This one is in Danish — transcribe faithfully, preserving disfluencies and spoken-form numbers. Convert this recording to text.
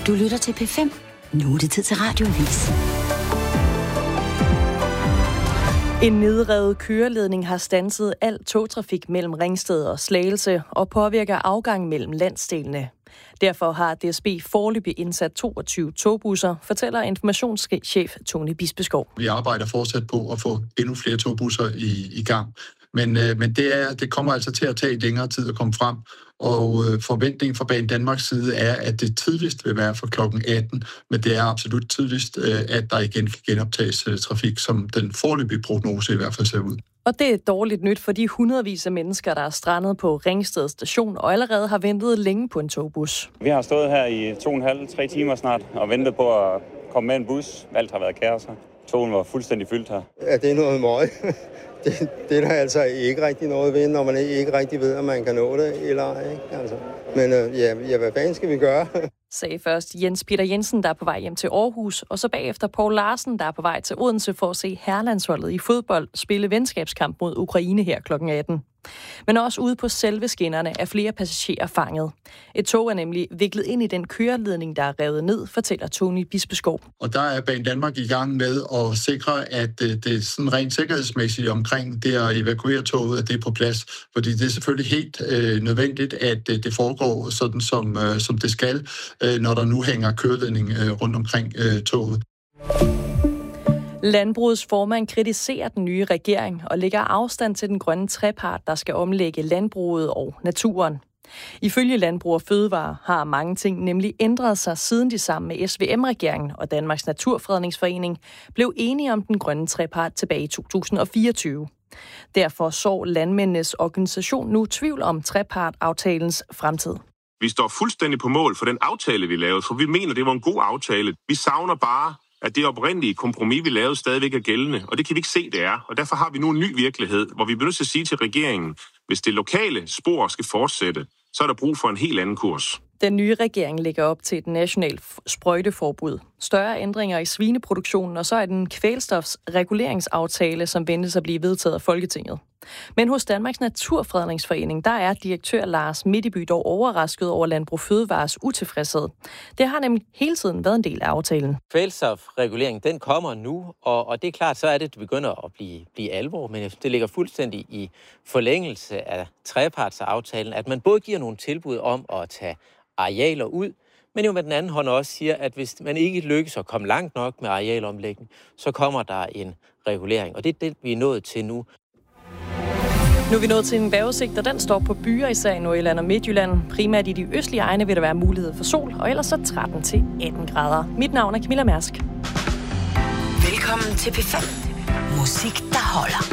Du lytter til P fem. Nu er det tid til Radioavis. En nedrevet køreledning har standset al togtrafik mellem Ringsted og Slagelse og påvirker afgang mellem landsdelene. Derfor har D S B foreløbig indsat toogtyve togbusser, fortæller informationschef Tony Bispeskov. Vi arbejder fortsat på at få endnu flere togbusser i, i gang. Men, øh, men det, er, det kommer altså til at tage længere tid at komme frem. Og øh, forventningen fra Banedanmarks side er, at det tidligst vil være for klokken atten, men det er absolut tidligst, øh, at der igen kan genoptages øh, trafik, som den foreløbige prognose i hvert fald ser ud. Og det er dårligt nyt for de hundredvis af mennesker, der er strandet på Ringsted station og allerede har ventet længe på en togbus. Vi har stået her i to og en halv, tre timer snart og ventet på at komme med en bus. Alt har været kaos her. Togen var fuldstændig fyldt her. Ja, det er noget møg. Det, det er der altså ikke rigtig noget ved, når man ikke rigtig ved, om man kan nå det eller ej. Ikke? Altså. Men øh, ja, ja, hvad fanden skal vi gøre? Sagde først Jens Peter Jensen, der er på vej hjem til Aarhus, og så bagefter Poul Larsen, der er på vej til Odense for at se herrelandsholdet i fodbold spille venskabskamp mod Ukraine her klokken atten. Men også ude på selve skinnerne er flere passagerer fanget. Et tog er nemlig viklet ind i den køreledning, der er revet ned, fortæller Tony Bispeskov. Og der er Banedanmark i gang med at sikre, at det er sådan rent sikkerhedsmæssigt omkring det at evakuere toget, at det er på plads. Fordi det er selvfølgelig helt øh, nødvendigt, at øh, det foregår sådan, som, øh, som det skal, øh, når der nu hænger køreledning øh, rundt omkring øh, toget. Landbrugets formand kritiserer den nye regering og lægger afstand til den grønne trepart, der skal omlægge landbruget og naturen. Ifølge Landbrug og Fødevare har mange ting nemlig ændret sig, siden de sammen med S V M-regeringen og Danmarks Naturfredningsforening blev enige om den grønne trepart tilbage i to tusind og fireogtyve. Derfor så landmændenes organisation nu tvivl om trepart-aftalens fremtid. Vi står fuldstændig på mål for den aftale, vi lavede, for vi mener, det var en god aftale. Vi savner bare, at det oprindelige kompromis, vi lavede, stadigvæk er gældende, og det kan vi ikke se, det er. Og derfor har vi nu en ny virkelighed, hvor vi bliver nødt til at sige til regeringen, hvis det lokale spor skal fortsætte, så er der brug for en helt anden kurs. Den nye regering lægger op til et nationalt sprøjteforbud, større ændringer i svineproduktionen, og så er den kvælstofsreguleringsaftale, som ventes at blive vedtaget af Folketinget. Men hos Danmarks Naturfredningsforening, der er direktør Lars Midtby dog overrasket over Landbrug Fødevares utilfredshed. Det har nemlig hele tiden været en del af aftalen. Kvælstofreguleringen, den kommer nu, og, og det er klart, så er det, det begynder at blive, blive alvor, men det ligger fuldstændig i forlængelse af trepartsaftalen, at man både giver nogle tilbud om at tage arealer ud, men jo med den anden hånd også siger, at hvis man ikke lykkes at komme langt nok med arealomlægning, så kommer der en regulering, og det er det, vi er nået til nu. Nu er vi nået til en vejrudsigt, og den står på byer, især i Nordjylland og Midtjylland. Primært i de østlige egne vil der være mulighed for sol, og ellers så tretten til atten grader. Mit navn er Camilla Mærsk. Velkommen til P fem. Musik, der holder.